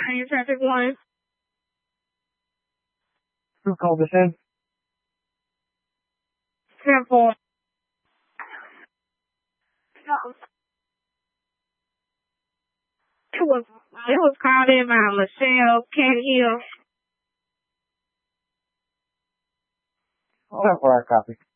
Any traffic one. Who called this in? Simple. It was called in by Michelle Canhill. Hold on for our copy.